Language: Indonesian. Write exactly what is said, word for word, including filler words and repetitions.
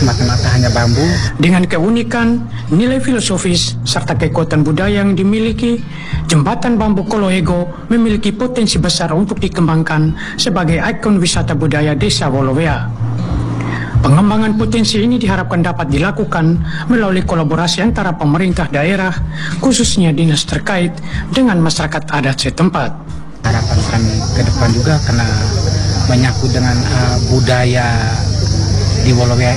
semata-mata hanya bambu. Dengan keunikan, nilai filosofis, serta kekuatan budaya yang dimiliki, Jembatan Bambu Kolohego memiliki potensi besar untuk dikembangkan sebagai ikon wisata budaya Desa Wolowea. Pengembangan potensi ini diharapkan dapat dilakukan melalui kolaborasi antara pemerintah daerah, khususnya dinas terkait, dengan masyarakat adat setempat. Harapan kami ke depan juga karena menyangkut dengan uh, budaya di Wolowea